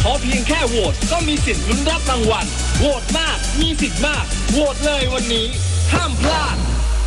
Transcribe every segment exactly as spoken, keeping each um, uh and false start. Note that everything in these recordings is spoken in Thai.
เพราะเพียงแค่โหวตก็มีสิทธิ์ลุ้นรับรางวัลโหวตมากมีสิทธิ์มากโหวตเลยวันนี้ห้ามพลาด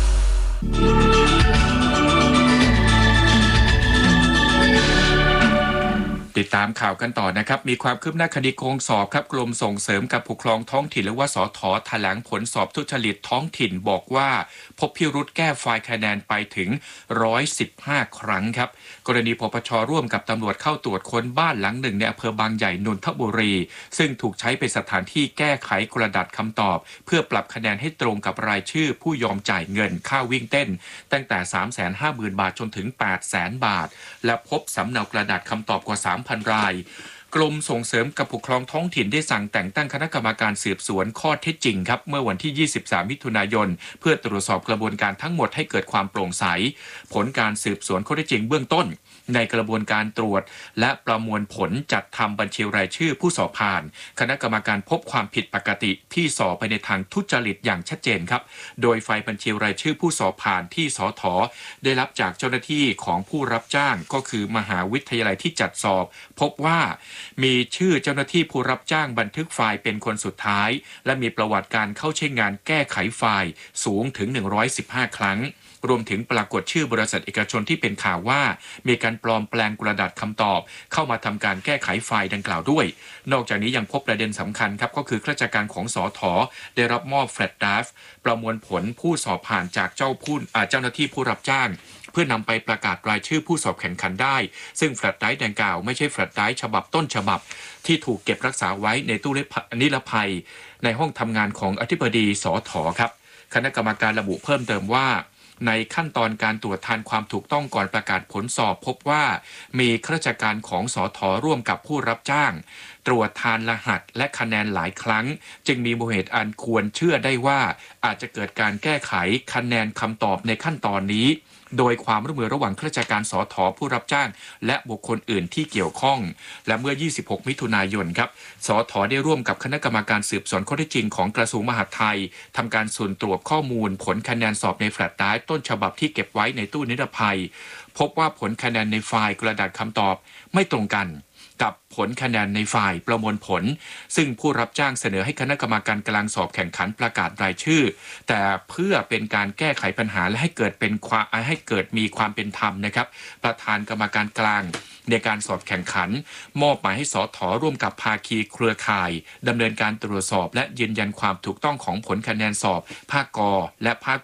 ติดตามข่าวกันต่อนะครับมีความคืบหน้าคดีโกงสอบครับกรมส่งเสริมการปกครองท้องถิ่นหรือว่าสทแถลงผลสอบทุจริตท้องถิ่นบอกว่าพบพิรุธแก้ไฟล์คะแนนไปถึงหนึ่งร้อยสิบห้าครั้งครับกรณีปปชร่วมกับตำรวจเข้าตรวจค้นบ้านหลังหนึ่งในอำเภอบางใหญ่นนทบุรีซึ่งถูกใช้เป็นสถานที่แก้ไขกระดาษคำตอบเพื่อปรับคะแนนให้ตรงกับรายชื่อผู้ยอมจ่ายเงินค่าวิ่งเต้นตั้งแต่ สามแสนห้าหมื่น บาทจนถึง แปดแสน บาทและพบสำเนากระดาษคำตอบกว่า สามพัน รายกรมส่งเสริมการปกครองท้องถิ่นได้สั่งแต่งตั้งคณะกรรมการสืบสวนข้อเท็จจริงครับเมื่อวันที่ยี่สิบสามมิถุนายนเพื่อตรวจสอบกระบวนการทั้งหมดให้เกิดความโปร่งใสผลการสืบสวนข้อเท็จจริงเบื้องต้นในกระบวนการตรวจและประมวลผลจัดทำบัญชีรายชื่อผู้สอบผ่านคณะกรรมการพบความผิดปกติที่สอบไปในทางทุจริตอย่างชัดเจนครับโดยไฟล์บัญชีรายชื่อผู้สอบผ่านที่สทได้รับจากเจ้าหน้าที่ของผู้รับจ้างก็คือมหาวิทยาลัยที่จัดสอบพบว่ามีชื่อเจ้าหน้าที่ผู้รับจ้างบันทึกไฟล์เป็นคนสุดท้ายและมีประวัติการเข้าใช้งานแก้ไขไฟล์สูงถึงหนึ่งร้อยสิบห้าครั้งรวมถึงปรากฏชื่อบริษัทเอกชนที่เป็นข่าวว่ามีการปลอมแปลงกระดาษคำตอบเข้ามาทำการแก้ไขไฟล์ดังกล่าวด้วยนอกจากนี้ยังพบประเด็นสำคัญครับก็คือข้าราชการของสทได้รับมอบแฟลชไดรฟ์ประมวลผลผู้สอบผ่านจากเจ้าผู้เจ้าหน้าที่ผู้รับจ้างเพื่อนำไปประกาศรายชื่อผู้สอบแข่งขันได้ซึ่งแฟลชไดรฟ์ดังกล่าวไม่ใช่แฟลชไดรฟ์ฉบับต้นฉบับที่ถูกเก็บรักษาไว้ในตู้นิรภัยในห้องทำงานของอธิบดีสทครับคณะกรรมการระบุเพิ่มเติมว่าในขั้นตอนการตรวจทานความถูกต้องก่อนประกาศผลสอบพบว่ามีข้าราชการของสทร่วมกับผู้รับจ้างตรวจทานรหัสและคะแนนหลายครั้งจึงมีมูลเหตุอันควรเชื่อได้ว่าอาจจะเกิดการแก้ไขคะแนนคำตอบในขั้นตอนนี้โดยความร่วมมือระหว่างข้าราชการสทผู้รับจ้างและบุคคลอื่นที่เกี่ยวข้องและเมื่อยี่สิบหกมิถุนายนครับสทได้ร่วมกับคณะกรรมการสืบสวนข้อเท็จจริงของกระทรวงมหาดไทยทำการสุ่มตรวจข้อมูลผลคะแนนสอบในแฟลชไดรฟ์ต้นฉบับที่เก็บไว้ในตู้นิรภัยพบว่าผลคะแนนในไฟล์กระดาษคำตอบไม่ตรงกันกับผลคะแนนในฝ่ายประมวลผลซึ่งผู้รับจ้างเสนอให้คณะกรรมการกลางสอบแข่งขันประกาศรายชื่อแต่เพื่อเป็นการแก้ไขปัญหาและให้เกิดเป็นความให้เกิดมีความเป็นธรรมนะครับประธานกรรมการกลางในการสอบแข่งขันมอบหมายให้สทร่วมกับภาคีเครือข่ายดำเนินการตรวจสอบและยืนยันความถูกต้องของผลคะแนนสอบภาคกและภาค